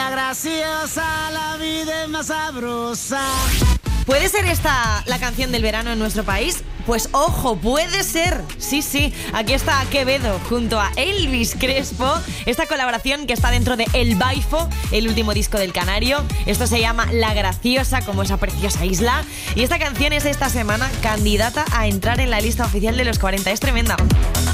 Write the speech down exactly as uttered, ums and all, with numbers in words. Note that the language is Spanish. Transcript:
la graciosa, la vida es más sabrosa. ¿Puede ser esta la canción del verano en nuestro país? Pues ojo, puede ser. Sí, sí, aquí está Quevedo junto a Elvis Crespo. Esta colaboración que está dentro de El Baifo, el último disco del canario. Esto se llama La Graciosa, como esa preciosa isla. Y esta canción es esta semana candidata a entrar en la lista oficial de los cuarenta. Es tremenda.